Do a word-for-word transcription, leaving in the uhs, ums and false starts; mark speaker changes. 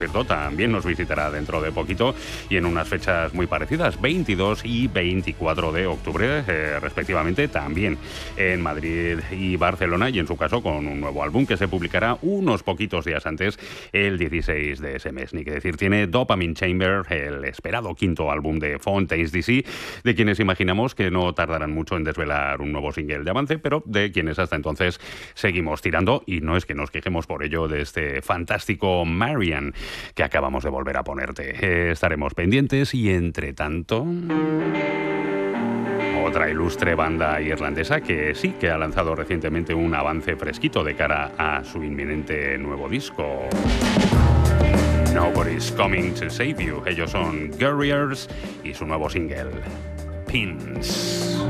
Speaker 1: cierto, también nos visitará dentro de poquito y en unas fechas muy parecidas, veintidós y veinticuatro de octubre, eh, respectivamente, también en Madrid y Barcelona, y en su caso con un nuevo álbum que se publicará unos poquitos días antes, el dieciséis de ese mes. Ni que decir, tiene Dopamine Chamber, el esperado quinto álbum de Fontaines D C, de quienes imaginamos que no tardarán mucho en desvelar un nuevo single de avance, pero de quienes hasta entonces seguimos tirando, y no es que nos quejemos por ello de este fantástico Marian que acabamos de volver a ponerte. Eh, estaremos pendientes y, entre tanto, otra ilustre banda irlandesa que sí que ha lanzado recientemente un avance fresquito de cara a su inminente nuevo disco. Nobody's Coming to Save You. Ellos son Guerriers y su nuevo single, Pins.